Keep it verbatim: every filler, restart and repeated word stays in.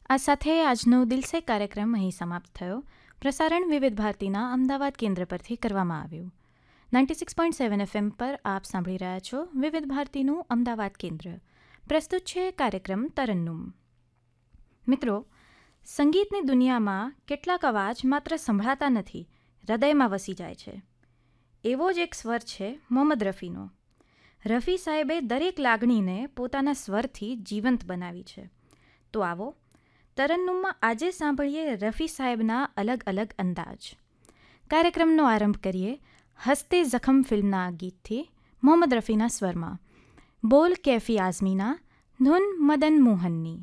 આ સાથે આજનો દિલસે કાર્યક્રમ અહીં સમાપ્ત થયો. પ્રસારણ વિવિધ ભારતીના અમદાવાદ કેન્દ્ર પરથી કરવામાં આવ્યું. Ninety six point seven FM પર આપ સાંભળી રહ્યા છો વિવિધ ભારતીનું અમદાવાદ કેન્દ્ર. પ્રસ્તુત છે કાર્યક્રમ તરન્નુમ. મિત્રો, સંગીતની દુનિયામાં કેટલાક અવાજ માત્ર સંભળાતા નથી, હૃદયમાં વસી જાય છે. એવો જ એક સ્વર છે મોહમ્મદ રફીનો. રફી સાહેબે દરેક લાગણીને પોતાના સ્વરથી જીવંત બનાવી છે. તો આવો તરન્નુમમાં આજે સાંભળીએ રફી સાહેબના અલગ અલગ અંદાજ. કાર્યક્રમનો આરંભ કરીએ હસ્તે ઝખમ ફિલ્મના ગીતથી મોહમ્મદ રફીના સ્વરમાં. બોલ કેફી આઝમીના, ધૂન મદન મોહનની.